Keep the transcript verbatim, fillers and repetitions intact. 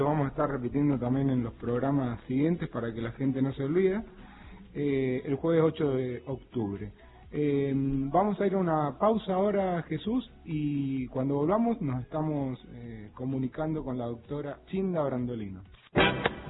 Vamos a estar repitiendo también en los programas siguientes para que la gente no se olvide, eh, el jueves ocho de octubre. Eh, vamos a ir a una pausa ahora, Jesús, y cuando volvamos nos estamos eh, comunicando con la doctora Chinda Brandolino.